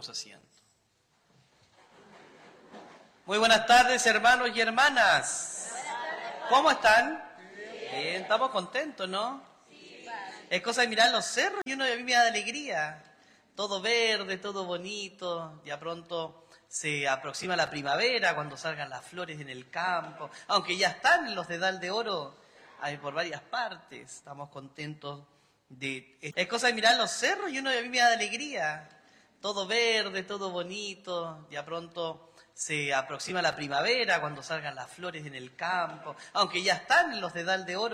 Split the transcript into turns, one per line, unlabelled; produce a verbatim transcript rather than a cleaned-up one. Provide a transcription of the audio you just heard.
tomemos asiento. Muy buenas tardes, hermanos y hermanas. ¿Cómo están? Bien, estamos contentos, ¿no? Es cosa de mirar los cerros y uno a mí me da alegría. Todo verde, todo bonito, ya pronto se aproxima la primavera cuando salgan las flores en el campo, aunque ya están los dedal de oro hay por varias partes. Estamos contentos de... Es cosa de mirar los cerros y uno a mí me da alegría. Todo verde, todo bonito, ya pronto se aproxima la primavera cuando salgan las flores en el campo, aunque ya están los dedal de oro.